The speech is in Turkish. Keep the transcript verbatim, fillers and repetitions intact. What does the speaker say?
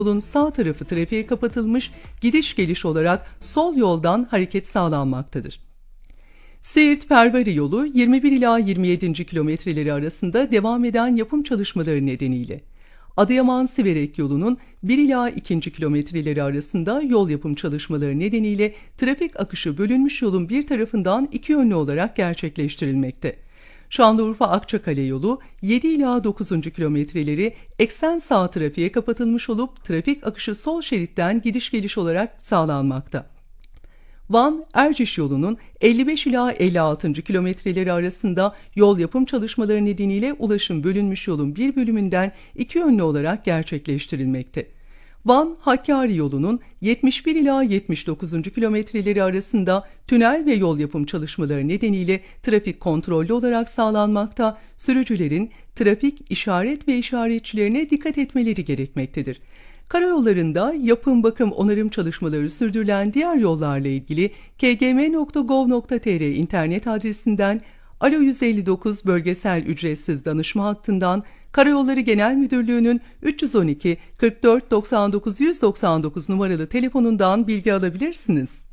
Yolun sağ tarafı trafiğe kapatılmış, gidiş geliş olarak sol yoldan hareket sağlanmaktadır. Siirt-Pervari yolu yirmi bir ila yirmi yedinci kilometreleri arasında devam eden yapım çalışmaları nedeniyle, Adıyaman-Siverek yolunun bir ila ikinci kilometreleri arasında yol yapım çalışmaları nedeniyle trafik akışı bölünmüş yolun bir tarafından iki yönlü olarak gerçekleştirilmekte. Şanlıurfa-Akçakale yolu yedi ila dokuzuncu kilometreleri eksen sağ trafiğe kapatılmış olup trafik akışı sol şeritten gidiş geliş olarak sağlanmakta. Van-Erciş yolunun elli beş ila elli altıncı kilometreleri arasında yol yapım çalışmaları nedeniyle ulaşım bölünmüş yolun bir bölümünden iki yönlü olarak gerçekleştirilmekte. Van-Hakkari yolunun yetmiş bir ila yetmiş dokuzuncu kilometreleri arasında tünel ve yol yapım çalışmaları nedeniyle trafik kontrollü olarak sağlanmakta, sürücülerin trafik işaret ve işaretçilerine dikkat etmeleri gerekmektedir. Karayollarında yapım, bakım, onarım çalışmaları sürdürülen diğer yollarla ilgili k g m nokta gov nokta t r internet adresinden, Alo yüz elli dokuz bölgesel ücretsiz danışma hattından, Karayolları Genel Müdürlüğü'nün üç yüz on iki kırk dört doksan dokuz yüz doksan dokuz numaralı telefonundan bilgi alabilirsiniz.